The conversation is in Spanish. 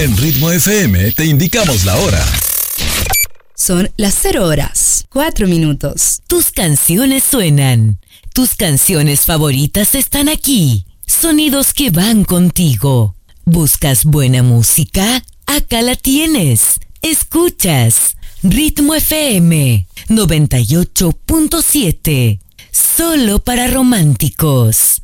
En Ritmo FM te indicamos la hora. Son las 0 horas, 4 minutos. Tus canciones suenan. Tus canciones favoritas están aquí. Sonidos que van contigo. ¿Buscas buena música? Acá la tienes. Escuchas Ritmo FM 98.7. Solo para románticos.